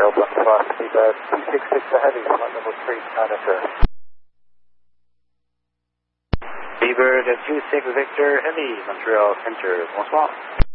Black Fox, Seabird 266 for heavy, flight level 3, China Turn. Seabird 26 Victor Heavy, Montreal Center, bonsoir.